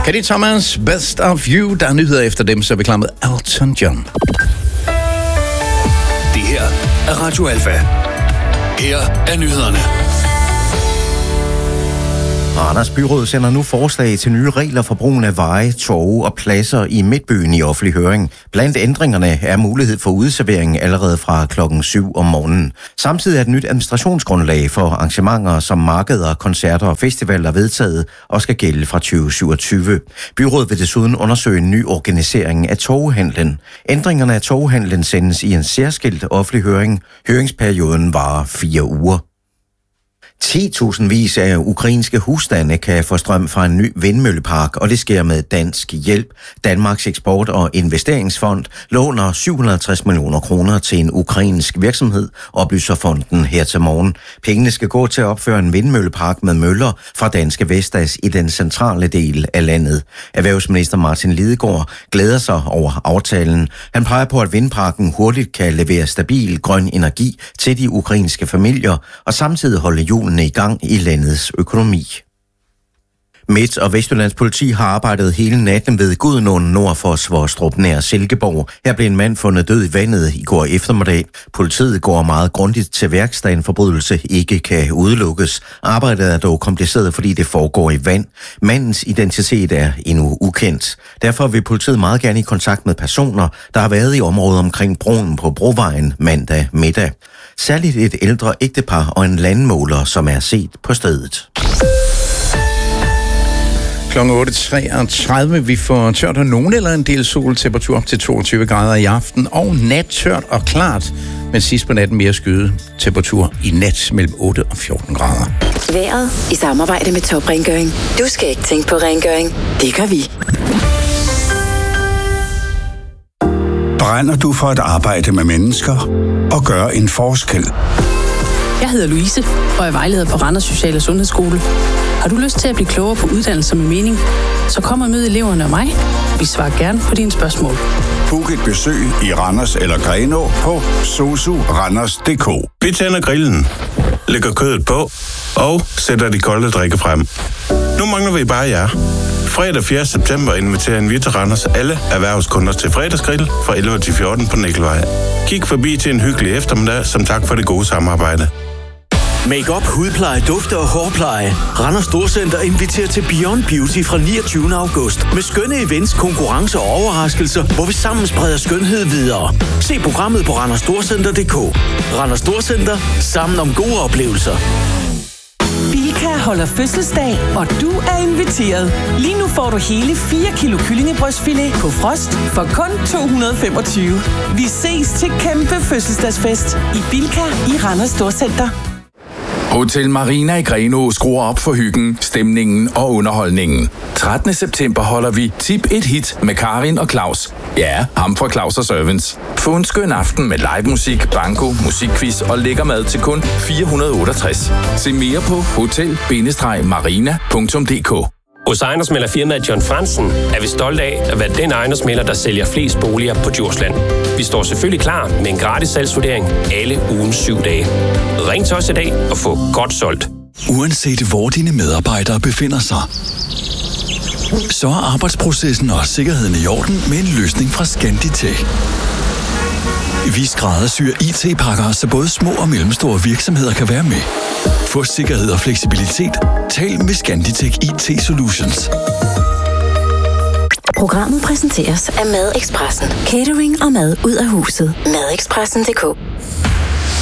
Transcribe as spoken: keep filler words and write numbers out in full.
Kenny Thomas, Best of You. Der er nyheder efter dem, så er vi klar med Elton John. Det her er Radio Alfa. Her er nyhederne. Randers Byråd sender nu forslag til nye regler for brugen af veje, torve og pladser i Midtbyen i offentlig høring. Blandt ændringerne er mulighed for udeservering allerede fra klokken syv om morgenen. Samtidig er et nyt administrationsgrundlag for arrangementer som markeder, koncerter og festivaler vedtaget og skal gælde fra tyve syvogtyve. Byrådet vil desuden undersøge en ny organisering af torvehandlen. Ændringerne af torvehandlen sendes i en særskilt offentlig høring. Høringsperioden varer fire uger. ti tusindvis af ukrainske husstande kan få strøm fra en ny vindmøllepark, og det sker med dansk hjælp. Danmarks Eksport- og Investeringsfond låner syv hundrede og halvtreds millioner kroner til en ukrainsk virksomhed, oplyser fonden her til morgen. Pengene skal gå til at opføre en vindmøllepark med møller fra Danske Vestas i den centrale del af landet. Erhvervsminister Martin Lidegaard glæder sig over aftalen. Han peger på, at vindparken hurtigt kan levere stabil grøn energi til de ukrainske familier og samtidig holde julen i gang i landets økonomi. Midt- og Vestjyllands politi har arbejdet hele natten ved Gudenåen nord for Svostrup nær Silkeborg. Her blev en mand fundet død i vandet i går eftermiddag. Politiet går meget grundigt til værks, da en forbrydelse ikke kan udelukkes. Arbejdet er dog kompliceret, fordi det foregår i vand. Mandens identitet er endnu ukendt. Derfor vil politiet meget gerne i kontakt med personer, der har været i området omkring broen på Brovejen mandag middag. Særligt et ældre ægtepar og en landmåler, som er set på stedet. Klokken otte treogtredive. Vi får tørt og nogen eller en del sol, temperatur op til toogtyve grader i aften, og nat tørt og klart, men sidst på natten mere skyde. Temperatur i nat mellem otte og fjorten grader. Vejret i samarbejde med Top Rengøring. Du skal ikke tænke på rengøring. Det gør vi. Brænder du for at arbejde med mennesker og gøre en forskel? Jeg hedder Louise, og er vejleder på Randers Social- og Sundhedsskole. Har du lyst til at blive klogere på uddannelser med mening? Så kom og mød eleverne og mig. Vi svarer gerne på dine spørgsmål. Book et besøg i Randers eller Grenaa på sosu randers punktum d k. Vi tænder grillen, lægger kødet på og sætter de kolde drikke frem. Nu mangler vi bare jer. Fredag fjerde september inviterer vi til Randers alle erhvervskunder til fredagsgrill fra elleve til fjorten på Nikkelvej. Kig forbi til en hyggelig eftermiddag som tak for det gode samarbejde. Make-up, hudpleje, dufte og hårpleje. Randers Storcenter inviterer til Beyond Beauty fra niogtyvende august med skønne events, konkurrencer og overraskelser, hvor vi sammen spreder skønhed videre. Se programmet på randers storcenter punktum d k. Randers Storcenter. Sammen om gode oplevelser. Bilka holder fødselsdag, og du er inviteret. Lige nu får du hele fire kilo kyllingebrystfilet på frost for kun to hundrede og femogtyve. Vi ses til kæmpe fødselsdagsfest i Bilka i Randers Storcenter. Hotel Marina i Grenaa skruer op for hyggen, stemningen og underholdningen. trettende september holder vi Tip et hit med Karin og Claus. Ja, ham fra Claus og Servants. Få en skøn aften med live musik, banko, musikquiz og lækker mad til kun fire hundrede og otteogtres. Se mere på hotel bindestreg marina punktum d k. Hos ejendomsmæglerfirmaet John Fransen er vi stolte af at være den ejendomsmægler, der sælger flest boliger på Djursland. Vi står selvfølgelig klar med en gratis salgsvurdering alle ugens syv dage. Ring til os i dag og få godt solgt. Uanset hvor dine medarbejdere befinder sig, så er arbejdsprocessen og sikkerheden i orden med en løsning fra Scanditech. Vi skræddersyr I T-pakker, så både små og mellemstore virksomheder kan være med. Få sikkerhed og fleksibilitet. Tal med Scanditech I T Solutions. Programmet præsenteres af Madexpressen. Catering og mad ud af huset. Madexpressen punktum d k.